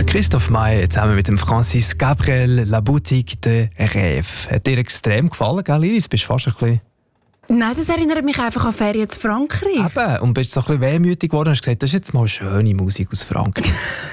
Christophe Maé zusammen mit dem Francis Gabriel La Boutique de Rêve. Hat dir extrem gefallen, gell, Iris? Bist fast ein bisschen... Nein, das erinnert mich einfach an Ferien zu Frankreich. Eben, und bist so ein bisschen wehmütig geworden und hast gesagt, das ist jetzt mal schöne Musik aus Frankreich.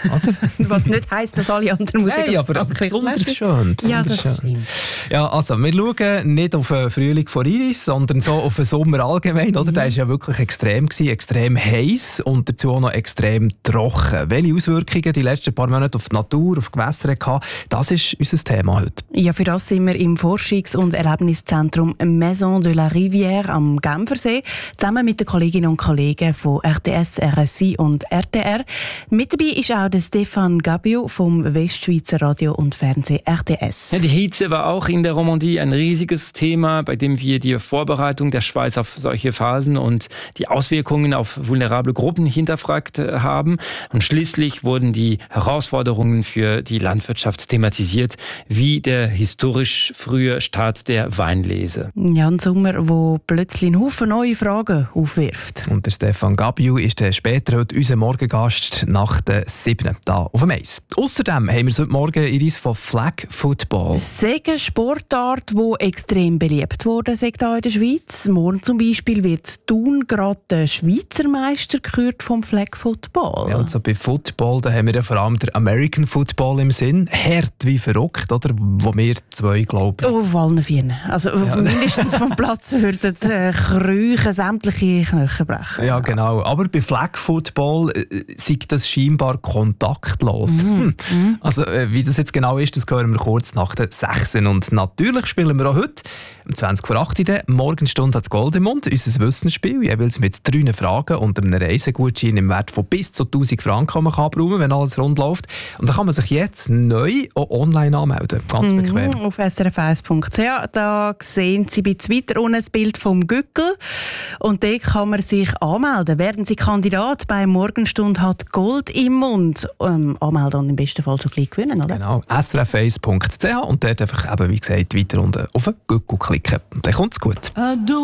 Was nicht heisst, dass alle anderen Musik aus Frankreich besonders schön. Ja, das stimmt. Ja, also, wir schauen nicht auf den Frühling von Iris, sondern so auf den Sommer allgemein. Oder? Der war ja wirklich extrem, extrem heiß und dazu auch noch extrem trocken. Welche Auswirkungen die letzten paar Monate auf die Natur, auf die Gewässer hatten, das ist unser Thema heute. Ja, für das sind wir im Forschungs- und Erlebniszentrum Maison de la Rivière am Genfersee, zusammen mit den Kolleginnen und Kollegen von RTS, RSI und RTR. Mit dabei ist auch der Stefan Gabiu vom Westschweizer Radio und Fernsehen RTS. Ja, die Hitze war auch in der Romandie ein riesiges Thema, bei dem wir die Vorbereitung der Schweiz auf solche Phasen und die Auswirkungen auf vulnerable Gruppen hinterfragt haben. Und schließlich wurden die Herausforderungen für die Landwirtschaft thematisiert, wie der historisch frühe Start der Weinlese. Ja, ein Sommer, wo plötzlich einen Haufen neue Fragen aufwirft. Und der Stefan Gabiu ist später heute unser Morgengast nach der 7. da auf dem Eis. Außerdem haben wir heute Morgen Iris von Flag Football. Das ist eine Sportart, die extrem beliebt wurde, sagt hier in der Schweiz. Morgen zum Beispiel wird Thun gerade der Schweizer Meister gekürt vom Flag Football. Ja, und so bei Football, da haben wir ja vor allem den American Football im Sinn. Hart wie verrückt, oder? Wo wir zwei glauben. Oh, auf allen Vieren. Also ja. Mindestens vom Platz würden Krüchen sämtliche Knochen brechen. Ja, genau. Aber bei Flag Football ist das scheinbar kontaktlos. Also wie das jetzt genau ist, das hören wir kurz nach der 6. Und natürlich spielen wir auch heute um 20:08 Morgenstunde hat Gold im Mund, unser Wissensspiel, jeweils mit 3 Fragen und einem Reisegutschein im Wert von bis zu 1000 Franken man kann abräumen, wenn alles rund läuft. Und da kann man sich jetzt neu auch online anmelden. Ganz bequem. Auf srf1.ch, da sehen Sie ein bisschen weiter unten das Bild vom Gückel. Und dort kann man sich anmelden. Werden Sie Kandidat bei Morgenstunde hat Gold im Mund. Anmelden und im besten Fall schon gleich gewinnen, oder? Genau, srf1.ch und dort einfach, eben, wie gesagt, weiter unten auf den Gückel klicken. Und dann kommt es gut.